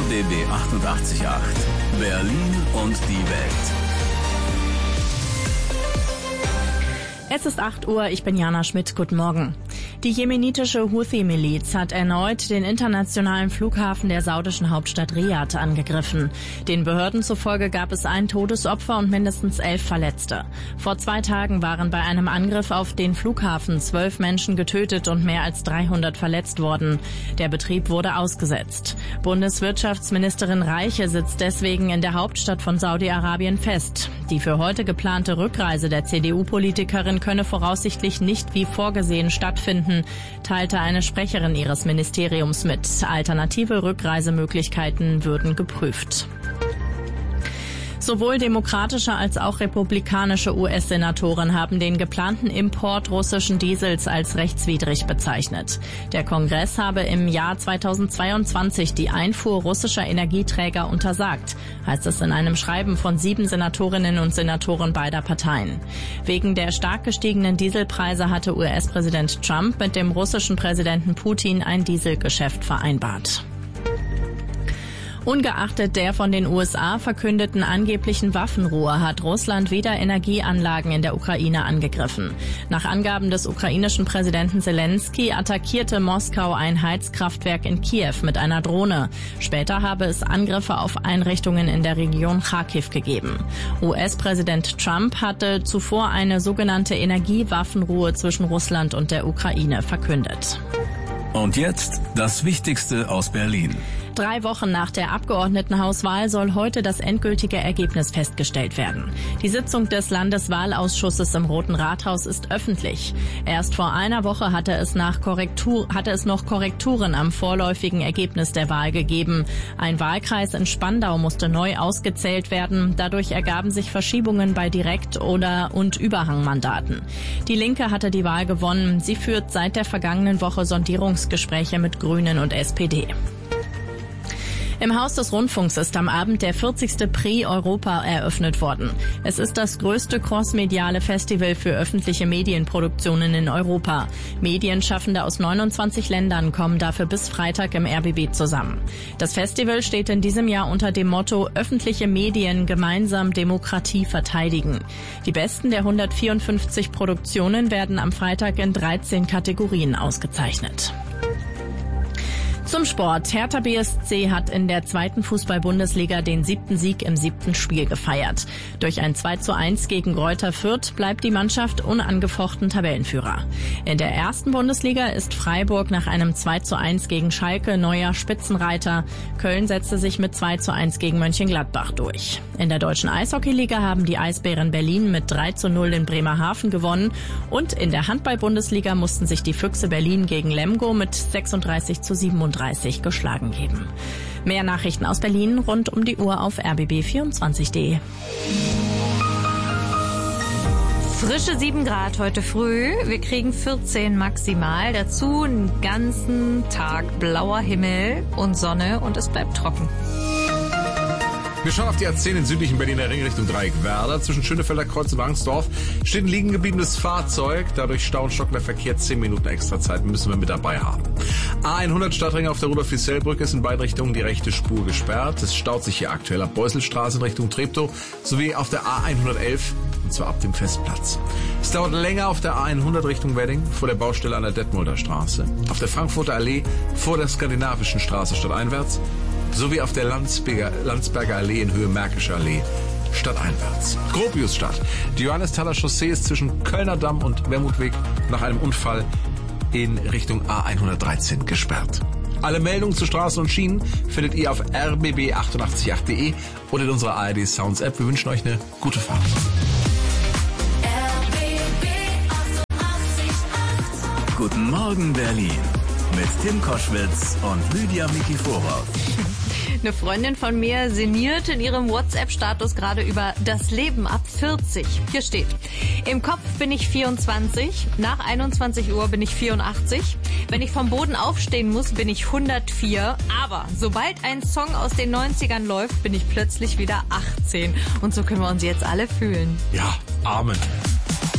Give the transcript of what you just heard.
RBB 88.8 Berlin und die Welt. Es ist 8 Uhr, ich bin Jana Schmidt, guten Morgen. Die jemenitische Houthi-Miliz hat erneut den internationalen Flughafen der saudischen Hauptstadt Riad angegriffen. Den Behörden zufolge gab es ein Todesopfer und mindestens 11 Verletzte. Vor 2 Tagen waren bei einem Angriff auf den Flughafen 12 Menschen getötet und mehr als 300 verletzt worden. Der Betrieb wurde ausgesetzt. Bundeswirtschaftsministerin Reiche sitzt deswegen in der Hauptstadt von Saudi-Arabien fest. Die für heute geplante Rückreise der CDU-Politikerin könne voraussichtlich nicht wie vorgesehen stattfinden, teilte eine Sprecherin ihres Ministeriums mit. Alternative Rückreisemöglichkeiten würden geprüft. Sowohl demokratische als auch republikanische US-Senatoren haben den geplanten Import russischen Diesels als rechtswidrig bezeichnet. Der Kongress habe im Jahr 2022 die Einfuhr russischer Energieträger untersagt, heißt es in einem Schreiben von 7 Senatorinnen und Senatoren beider Parteien. Wegen der stark gestiegenen Dieselpreise hatte US-Präsident Trump mit dem russischen Präsidenten Putin ein Dieselgeschäft vereinbart. Ungeachtet der von den USA verkündeten angeblichen Waffenruhe hat Russland wieder Energieanlagen in der Ukraine angegriffen. Nach Angaben des ukrainischen Präsidenten Zelensky attackierte Moskau ein Heizkraftwerk in Kiew mit einer Drohne. Später habe es Angriffe auf Einrichtungen in der Region Charkiw gegeben. US-Präsident Trump hatte zuvor eine sogenannte Energiewaffenruhe zwischen Russland und der Ukraine verkündet. Und jetzt das Wichtigste aus Berlin. 3 Wochen nach der Abgeordnetenhauswahl soll heute das endgültige Ergebnis festgestellt werden. Die Sitzung des Landeswahlausschusses im Roten Rathaus ist öffentlich. Erst vor einer Woche hatte es noch Korrekturen am vorläufigen Ergebnis der Wahl gegeben. Ein Wahlkreis in Spandau musste neu ausgezählt werden. Dadurch ergaben sich Verschiebungen bei Direkt- und Überhangmandaten. Die Linke hatte die Wahl gewonnen. Sie führt seit der vergangenen Woche Sondierungsgespräche mit Grünen und SPD. Im Haus des Rundfunks ist am Abend der 40. Prix Europa eröffnet worden. Es ist das größte crossmediale Festival für öffentliche Medienproduktionen in Europa. Medienschaffende aus 29 Ländern kommen dafür bis Freitag im RBB zusammen. Das Festival steht in diesem Jahr unter dem Motto Öffentliche Medien gemeinsam Demokratie verteidigen. Die besten der 154 Produktionen werden am Freitag in 13 Kategorien ausgezeichnet. Zum Sport. Hertha BSC hat in der 2. Fußball-Bundesliga den 7. Sieg im 7. Spiel gefeiert. Durch ein 2:1 gegen Greuther Fürth bleibt die Mannschaft unangefochten Tabellenführer. In der 1. Bundesliga ist Freiburg nach einem 2:1 gegen Schalke neuer Spitzenreiter. Köln setzte sich mit 2:1 gegen Mönchengladbach durch. In der deutschen Eishockeyliga haben die Eisbären Berlin mit 3:0 in Bremerhaven gewonnen. Und in der Handball-Bundesliga mussten sich die Füchse Berlin gegen Lemgo mit 36:37 geschlagen geben. Mehr Nachrichten aus Berlin rund um die Uhr auf rbb24.de. Frische 7 Grad heute früh. Wir kriegen 14 maximal. Dazu einen ganzen Tag blauer Himmel und Sonne und es bleibt trocken. Wir schauen auf die A10 in südlichen Berliner Ring Richtung Dreieckwerder. Zwischen Schönefelder Kreuz und Wangsdorf steht ein liegen gebliebenes Fahrzeug. Dadurch Stau und stockender Verkehr. 10 Minuten extra Zeit müssen wir mit dabei haben. A100 Stadtring auf der Rudolf-Fischel-Brücke ist in beiden Richtungen die rechte Spur gesperrt. Es staut sich hier aktuell ab Beuselstraße in Richtung Treptow sowie auf der A111, und zwar ab dem Festplatz. Es dauert länger auf der A100 Richtung Wedding vor der Baustelle an der Detmolder Straße, auf der Frankfurter Allee vor der Skandinavischen Straße stadteinwärts sowie auf der Landsberger Allee in Höhe Märkischer Allee stadteinwärts. Gropiusstadt. Die Johannesthaler Chaussee ist zwischen Kölner Damm und Wermutweg nach einem Unfall in Richtung A113 gesperrt. Alle Meldungen zu Straßen und Schienen findet ihr auf rbb888.de oder in unserer ARD Sounds App. Wir wünschen euch eine gute Fahrt. Guten Morgen Berlin mit Tim Koschwitz und Lydia Mikiforov. Eine Freundin von mir sinniert in ihrem WhatsApp-Status gerade über das Leben ab 40. Hier steht: Im Kopf bin ich 24, nach 21 Uhr bin ich 84. Wenn ich vom Boden aufstehen muss, bin ich 104. Aber sobald ein Song aus den 90ern läuft, bin ich plötzlich wieder 18. Und so können wir uns jetzt alle fühlen. Ja, Amen.